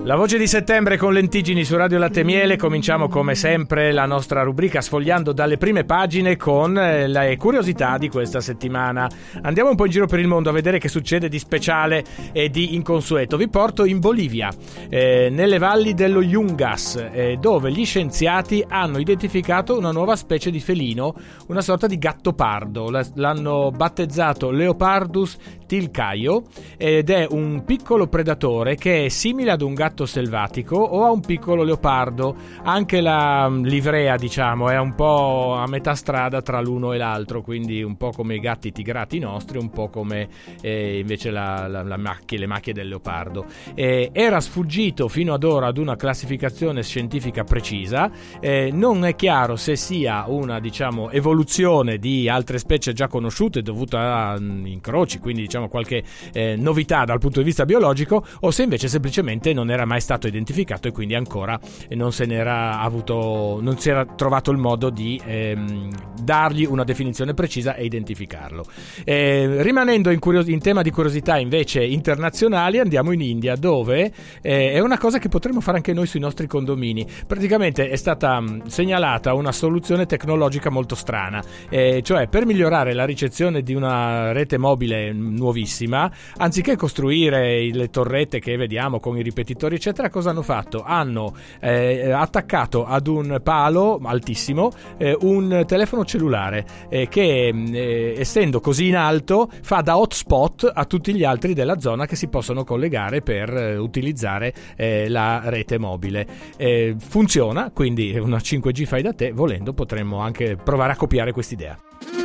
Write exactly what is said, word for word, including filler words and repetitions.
La voce di settembre con Lentiggini su Radio Latte e Miele. Cominciamo come sempre la nostra rubrica sfogliando dalle prime pagine con le curiosità di questa settimana. Andiamo un po' in giro per il mondo a vedere che succede di speciale e di inconsueto. Vi porto in Bolivia, eh, nelle valli dello Yungas, eh, dove gli scienziati hanno identificato una nuova specie di felino, una sorta di gatto pardo. L'hanno battezzato Leopardus tilcaio ed è un piccolo predatore che è simile ad un gatto selvatico o a un piccolo leopardo. Anche la livrea, diciamo, è un po' a metà strada tra l'uno e l'altro, quindi un po' come i gatti tigrati nostri, un po' come eh, invece la, la, la macchie, le macchie del leopardo. Eh, era sfuggito fino ad ora ad una classificazione scientifica precisa. Eh, non è chiaro se sia una, diciamo, evoluzione di altre specie già conosciute dovuta a incroci, quindi diciamo qualche eh, novità dal punto di vista biologico, o se invece semplicemente non era mai stato identificato e quindi ancora non se n'era avuto, non si era trovato il modo di ehm, dargli una definizione precisa e identificarlo. Eh, rimanendo in, curios- in tema di curiosità invece internazionali, andiamo in India, dove eh, è una cosa che potremmo fare anche noi sui nostri condomini. Praticamente è stata mh, segnalata una soluzione tecnologica molto strana, eh, cioè per migliorare la ricezione di una rete mobile nuovissima, anziché costruire le torrette che vediamo con i ripetitori eccetera, cosa hanno fatto? Hanno eh, attaccato ad un palo altissimo eh, un telefono cellulare eh, che eh, essendo così in alto fa da hotspot a tutti gli altri della zona che si possono collegare per eh, utilizzare eh, la rete mobile. Eh, funziona, quindi una cinque G fai da te. Volendo potremmo anche provare a copiare quest'idea.